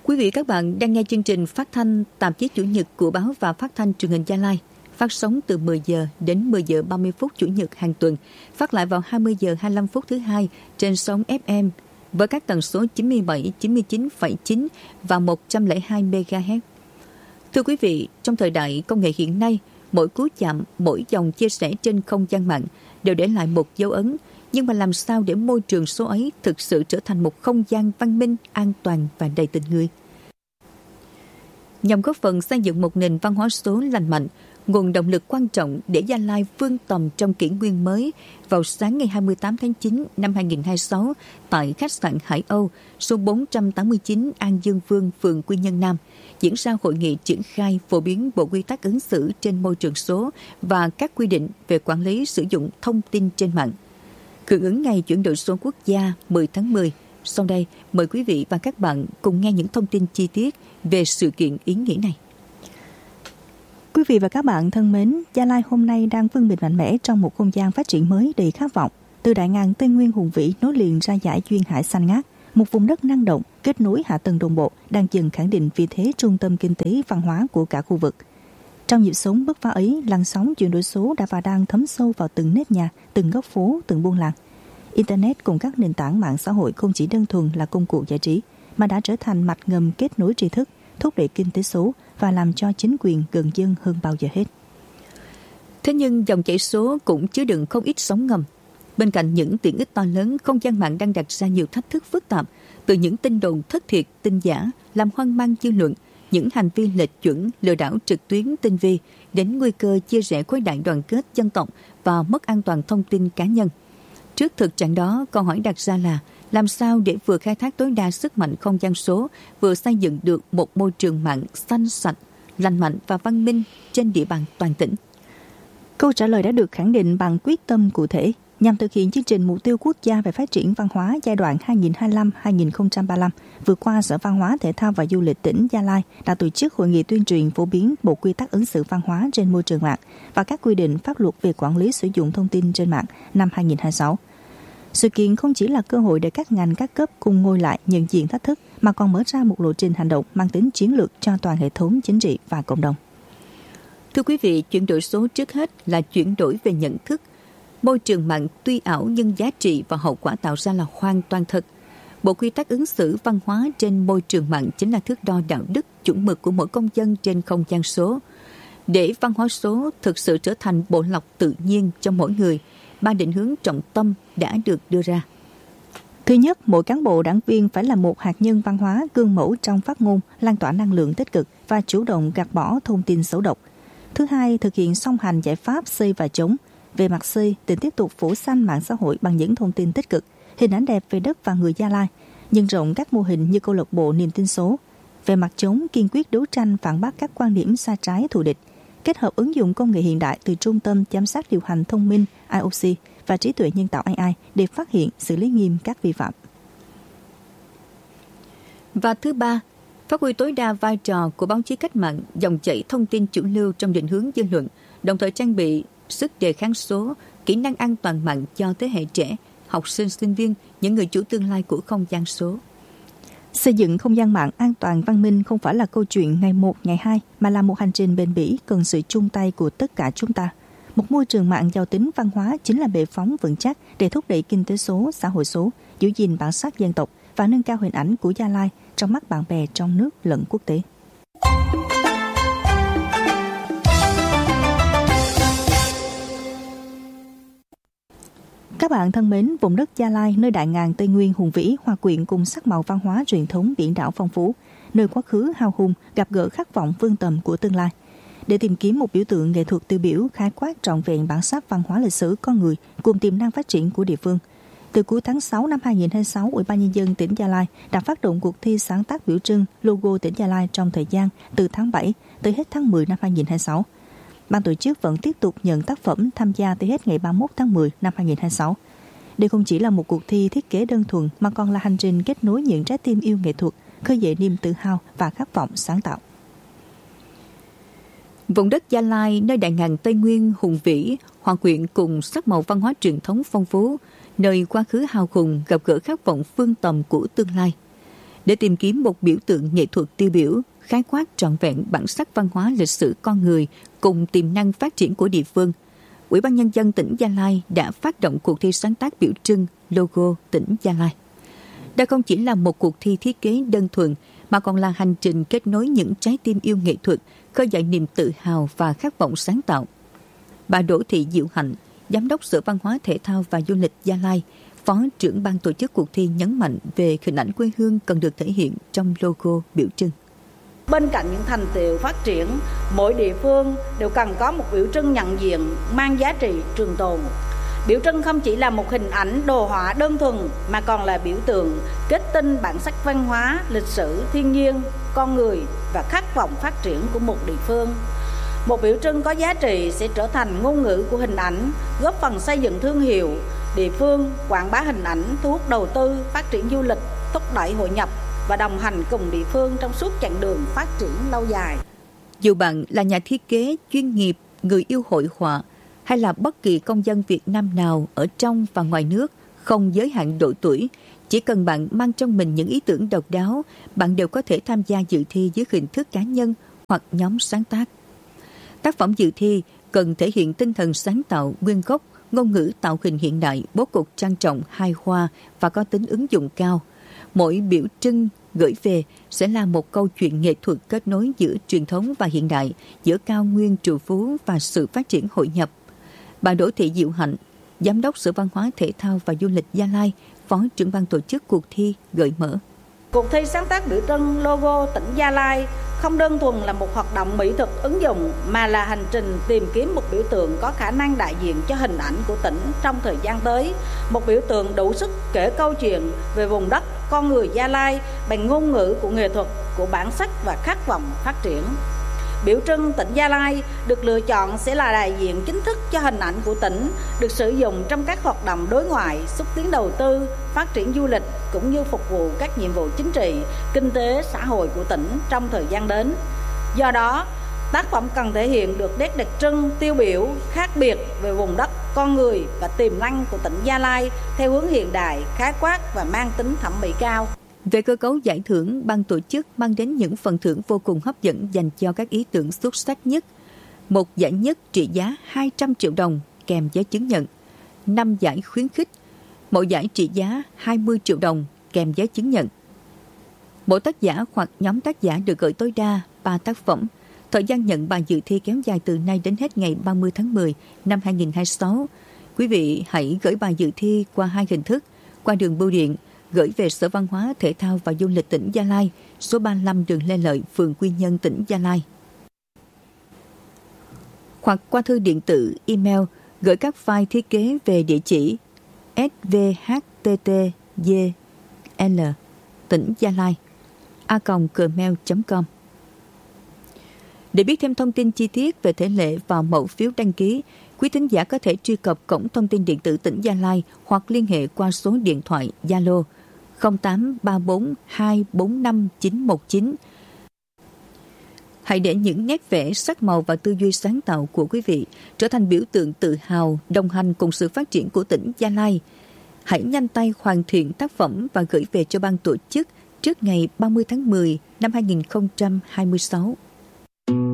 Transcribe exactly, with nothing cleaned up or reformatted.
Quý vị các bạn đang nghe chương trình phát thanh tạp chí Chủ nhật của Báo và Phát thanh Truyền hình Gia Lai, phát sóng từ mười giờ đến mười giờ ba mươi phút Chủ nhật hàng tuần, phát lại vào hai mươi giờ hai mươi lăm phút thứ hai trên sóng ép em với các tần số chín mươi bảy, chín mươi chín phẩy chín và một trăm lẻ hai mê ga héc. Thưa quý vị, trong thời đại công nghệ hiện nay, mỗi cú chạm, mỗi dòng chia sẻ trên không gian mạng đều để lại một dấu ấn. Nhưng mà làm sao để môi trường số ấy thực sự trở thành một không gian văn minh, an toàn và đầy tình người? Nhằm góp phần xây dựng một nền văn hóa số lành mạnh, nguồn động lực quan trọng để Gia Lai vươn tầm trong kỷ nguyên mới, vào sáng ngày hai mươi tám tháng chín năm hai nghìn không trăm hai mươi sáu tại khách sạn Hải Âu, số bốn trăm tám mươi chín An Dương Vương, phường Quy Nhơn Nam, diễn ra hội nghị triển khai phổ biến bộ quy tắc ứng xử trên môi trường số và các quy định về quản lý sử dụng thông tin trên mạng. Hưởng ứng ngày chuyển đổi số quốc gia mười tháng mười, sau đây mời quý vị và các bạn cùng nghe những thông tin chi tiết về sự kiện ý nghĩa này. Quý vị và các bạn thân mến, Gia Lai hôm nay đang vươn mình mạnh mẽ trong một không gian phát triển mới đầy khát vọng. Từ đại ngàn Tây Nguyên hùng vĩ nối liền ra dải duyên hải xanh ngát, một vùng đất năng động, kết nối hạ tầng đồng bộ, đang dần khẳng định vị thế trung tâm kinh tế văn hóa của cả khu vực. Trong nhịp sống bứt phá ấy, làn sóng chuyển đổi số đã và đang thấm sâu vào từng nếp nhà, từng góc phố, từng buôn làng. Internet cùng các nền tảng mạng xã hội không chỉ đơn thuần là công cụ giải trí, mà đã trở thành mạch ngầm kết nối tri thức, thúc đẩy kinh tế số và làm cho chính quyền gần dân hơn bao giờ hết. Thế nhưng dòng chảy số cũng chứa đựng không ít sóng ngầm. Bên cạnh những tiện ích to lớn, không gian mạng đang đặt ra nhiều thách thức phức tạp, từ những tin đồn thất thiệt, tin giả, làm hoang mang dư luận, những hành vi lệch chuẩn, lừa đảo trực tuyến tinh vi, đến nguy cơ chia rẽ khối đại đoàn kết dân tộc và mất an toàn thông tin cá nhân. Trước thực trạng đó, câu hỏi đặt ra là làm sao để vừa khai thác tối đa sức mạnh không gian số, vừa xây dựng được một môi trường mạng xanh sạch, lành mạnh và văn minh trên địa bàn toàn tỉnh? Câu trả lời đã được khẳng định bằng quyết tâm cụ thể nhằm thực hiện chương trình mục tiêu quốc gia về phát triển văn hóa giai đoạn hai nghìn không trăm hai mươi lăm đến hai nghìn không trăm ba mươi lăm. Vừa qua, Sở Văn hóa, Thể thao và Du lịch tỉnh Gia Lai đã tổ chức hội nghị tuyên truyền phổ biến bộ quy tắc ứng xử văn hóa trên môi trường mạng và các quy định pháp luật về quản lý sử dụng thông tin trên mạng năm hai nghìn không trăm hai mươi sáu. Sự kiện không chỉ là cơ hội để các ngành các cấp cùng ngồi lại nhận diện thách thức, mà còn mở ra một lộ trình hành động mang tính chiến lược cho toàn hệ thống chính trị và cộng đồng. Thưa quý vị, chuyển đổi số trước hết là chuyển đổi về nhận thức. Môi trường mạng tuy ảo nhưng giá trị và hậu quả tạo ra là hoàn toàn thật. Bộ quy tắc ứng xử văn hóa trên môi trường mạng chính là thước đo đạo đức, chuẩn mực của mỗi công dân trên không gian số. Để văn hóa số thực sự trở thành bộ lọc tự nhiên cho mỗi người, ba định hướng trọng tâm đã được đưa ra. Thứ nhất, mỗi cán bộ đảng viên phải là một hạt nhân văn hóa gương mẫu trong phát ngôn, lan tỏa năng lượng tích cực và chủ động gạt bỏ thông tin xấu độc. Thứ hai, thực hiện song hành giải pháp xây và chống. Về mặt xây, tỉnh tiếp tục phủ xanh mạng xã hội bằng những thông tin tích cực, hình ảnh đẹp về đất và người Gia Lai, nhân rộng các mô hình như câu lạc bộ niềm tin số. Về mặt chống, kiên quyết đấu tranh phản bác các quan điểm sai trái thù địch, kết hợp ứng dụng công nghệ hiện đại từ trung tâm giám sát điều hành thông minh I O C và trí tuệ nhân tạo A I để phát hiện, xử lý nghiêm các vi phạm. Và thứ ba, phát huy tối đa vai trò của báo chí cách mạng, dòng chảy thông tin chủ lưu trong định hướng dư luận, đồng thời trang bị sức đề kháng số, kỹ năng an toàn mạng cho thế hệ trẻ, học sinh, sinh viên, những người chủ tương lai của không gian số. Xây dựng không gian mạng an toàn văn minh không phải là câu chuyện ngày một, ngày hai, mà là một hành trình bền bỉ cần sự chung tay của tất cả chúng ta. Một môi trường mạng giàu tính văn hóa chính là bệ phóng vững chắc để thúc đẩy kinh tế số, xã hội số, giữ gìn bản sắc dân tộc và nâng cao hình ảnh của Gia Lai trong mắt bạn bè trong nước lẫn quốc tế. Các bạn thân mến, vùng đất Gia Lai, nơi đại ngàn Tây Nguyên hùng vĩ hòa quyện cùng sắc màu văn hóa truyền thống biển đảo phong phú, nơi quá khứ hào hùng gặp gỡ khát vọng vươn tầm của tương lai. Để tìm kiếm một biểu tượng nghệ thuật tiêu biểu khái quát trọn vẹn bản sắc văn hóa lịch sử con người cùng tiềm năng phát triển của địa phương, từ cuối tháng sáu năm hai nghìn không trăm hai mươi sáu, Ủy ban nhân dân tỉnh Gia Lai đã phát động cuộc thi sáng tác biểu trưng logo tỉnh Gia Lai trong thời gian từ tháng bảy tới hết tháng mười năm hai nghìn không trăm hai mươi sáu. Ban tổ chức vẫn tiếp tục nhận tác phẩm tham gia tới hết ngày ba mươi mốt tháng mười năm hai nghìn không trăm hai mươi sáu. Đây không chỉ là một cuộc thi thiết kế đơn thuần mà còn là hành trình kết nối những trái tim yêu nghệ thuật, khơi dậy niềm tự hào và khát vọng sáng tạo. Vùng đất Gia Lai, nơi đại ngàn Tây Nguyên hùng vĩ, hòa quyện cùng sắc màu văn hóa truyền thống phong phú, nơi quá khứ hào hùng gặp gỡ khát vọng vươn tầm của tương lai. để tìm kiếm một biểu tượng nghệ thuật tiêu biểu, khái quát trọn vẹn bản sắc văn hóa lịch sử con người cùng tiềm năng phát triển của địa phương. Ủy ban Nhân dân tỉnh Gia Lai đã phát động cuộc thi sáng tác biểu trưng logo tỉnh Gia Lai. Đây không chỉ là một cuộc thi thiết kế đơn thuần, mà còn là hành trình kết nối những trái tim yêu nghệ thuật, khơi dậy niềm tự hào và khát vọng sáng tạo. Bà Đỗ Thị Diệu Hạnh, Giám đốc Sở Văn hóa Thể thao và Du lịch Gia Lai, Phó trưởng ban tổ chức cuộc thi nhấn mạnh về hình ảnh quê hương cần được thể hiện trong logo biểu trưng. Bên cạnh những thành tựu phát triển, mỗi địa phương đều cần có một biểu trưng nhận diện mang giá trị trường tồn. Biểu trưng không chỉ là một hình ảnh đồ họa đơn thuần mà còn là biểu tượng kết tinh bản sắc văn hóa, lịch sử, thiên nhiên, con người và khát vọng phát triển của một địa phương. Một biểu trưng có giá trị sẽ trở thành ngôn ngữ của hình ảnh, góp phần xây dựng thương hiệu địa phương, quảng bá hình ảnh, thu hút đầu tư, phát triển du lịch, thúc đẩy hội nhập và đồng hành cùng địa phương trong suốt chặng đường phát triển lâu dài. Dù bạn là nhà thiết kế chuyên nghiệp, người yêu hội họa hay là bất kỳ công dân Việt Nam nào ở trong và ngoài nước, không giới hạn độ tuổi, chỉ cần bạn mang trong mình những ý tưởng độc đáo, bạn đều có thể tham gia dự thi dưới hình thức cá nhân hoặc nhóm sáng tác. Tác phẩm dự thi cần thể hiện tinh thần sáng tạo nguyên gốc, ngôn ngữ tạo hình hiện đại, bố cục trang trọng, hài hòa và có tính ứng dụng cao. Mỗi biểu trưng gửi về sẽ là một câu chuyện nghệ thuật kết nối giữa truyền thống và hiện đại, giữa cao nguyên trù phú và sự phát triển hội nhập. Bà Đỗ Thị Diệu Hạnh, Giám đốc Sở Văn hóa Thể thao và Du lịch Gia Lai, Phó trưởng ban tổ chức cuộc thi gợi mở. Cuộc thi sáng tác biểu trưng logo tỉnh Gia Lai không đơn thuần là một hoạt động mỹ thuật ứng dụng mà là hành trình tìm kiếm một biểu tượng có khả năng đại diện cho hình ảnh của tỉnh trong thời gian tới, một biểu tượng đủ sức kể câu chuyện về vùng đất, con người Gia Lai bằng ngôn ngữ của nghệ thuật, của bản sắc và khát vọng phát triển. Biểu trưng tỉnh Gia Lai được lựa chọn sẽ là đại diện chính thức cho hình ảnh của tỉnh, được sử dụng trong các hoạt động đối ngoại, xúc tiến đầu tư, phát triển du lịch cũng như phục vụ các nhiệm vụ chính trị, kinh tế, xã hội của tỉnh trong thời gian đến. Do đó, tác phẩm cần thể hiện được nét đặc trưng, tiêu biểu, khác biệt về vùng đất, con người và tiềm năng của tỉnh Gia Lai theo hướng hiện đại, khái quát và mang tính thẩm mỹ cao. Về cơ cấu giải thưởng, ban tổ chức mang đến những phần thưởng vô cùng hấp dẫn dành cho các ý tưởng xuất sắc nhất. Một giải nhất trị giá hai trăm triệu đồng kèm giấy chứng nhận, năm giải khuyến khích, mỗi giải trị giá hai mươi triệu đồng kèm giấy chứng nhận. Mỗi tác giả hoặc nhóm tác giả được gửi tối đa ba tác phẩm. Thời gian nhận bài dự thi kéo dài từ nay đến hết ngày ba mươi tháng mười năm hai nghìn không trăm hai mươi sáu. Quý vị hãy gửi bài dự thi qua hai hình thức, qua đường bưu điện, gửi về Sở Văn hóa Thể thao và Du lịch tỉnh Gia Lai, số ba mươi lăm đường Lê Lợi, phường Quy Nhơn, tỉnh Gia Lai. Hoặc qua thư điện tử email gửi các file thiết kế về địa chỉ svhttgl tỉnh Gia Lai a còng gmail chấm com. Để biết thêm thông tin chi tiết về thể lệ và mẫu phiếu đăng ký, quý thính giả có thể truy cập cổng thông tin điện tử tỉnh Gia Lai hoặc liên hệ qua số điện thoại Zalo không tám ba bốn hai bốn năm chín một chín. Hãy để những nét vẽ, sắc màu và tư duy sáng tạo của quý vị trở thành biểu tượng tự hào đồng hành cùng sự phát triển của tỉnh Gia Lai. Hãy nhanh tay hoàn thiện tác phẩm và gửi về cho ban tổ chức trước ngày ba mươi tháng mười năm hai nghìn không trăm hai mươi sáu.